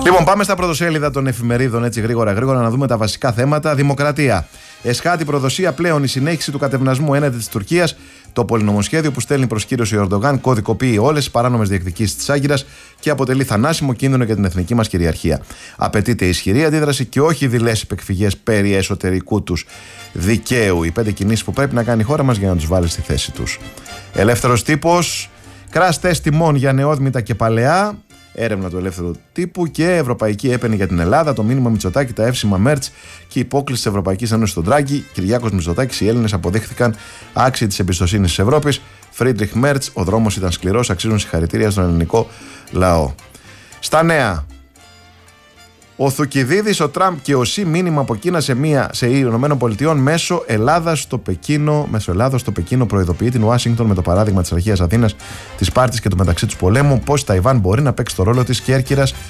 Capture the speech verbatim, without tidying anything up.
Λοιπόν, πάμε στα πρωτοσέλιδα των εφημερίδων έτσι γρήγορα γρήγορα να δούμε τα βασικά θέματα. Δημοκρατία. Εσχάτη προδοσία πλέον η συνέχιση του κατευνασμού έναντι της Τουρκίας. Το πολυνομοσχέδιο που στέλνει προς κύρωση ο Ερντογάν κωδικοποιεί όλες τις παράνομες διεκδικήσεις της Άγκυρας και αποτελεί θανάσιμο κίνδυνο για την εθνική μας κυριαρχία. Απαιτείται ισχυρή αντίδραση και όχι δειλές επεκφυγές περί εσωτερικού τους δικαίου. Οι πέντε κινήσεις που πρέπει να κάνει η χώρα μας για να τους βάλει στη θέση τους. Ελεύθερος τύπος. Crash test τιμών για νεόδμητα και παλαιά. Έρευνα του ελεύθερου τύπου και ευρωπαϊκή έπαινη για την Ελλάδα. Το μήνυμα Μητσοτάκη, τα εύσημα Μέρτς και η υπόκληση της Ευρωπαϊκής Ένωσης στον Τράγκη. Κυριάκος Μητσοτάκης, οι Έλληνες αποδείχθηκαν άξιοι της εμπιστοσύνης της Ευρώπης. Φρίντριχ Μέρτς, ο δρόμος ήταν σκληρός. Αξίζουν συγχαρητήρια στον ελληνικό λαό. Στα νέα. Ο Θουκυδίδης, ο Τραμπ και ο Σι μήνυμα από Κίνα σε, μία, σε Ηνωμένων Πολιτειών μέσω Ελλάδας στο Πεκίνο. Μέσω Ελλάδος στο Πεκίνο προειδοποιεί την Ουάσιγκτον με το παράδειγμα της αρχαίας Αθήνας, της Σπάρτης και του μεταξύ τους πολέμου πως η Ταϊβάν μπορεί να παίξει το ρόλο της Κέρκυρας